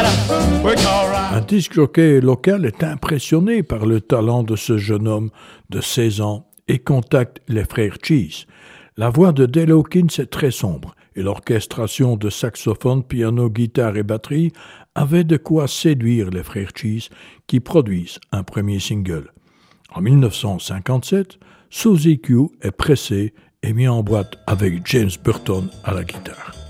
Un disc-jockey local est impressionné par le talent de ce jeune homme de 16 ans et contacte les frères Cheese. La voix de Dale Hawkins est très sombre et l'orchestration de saxophone, piano, guitare et batterie avait de quoi séduire les frères Cheese qui produisent un premier single. En 1957, Suzy Q est pressé et mis en boîte avec James Burton à la guitare.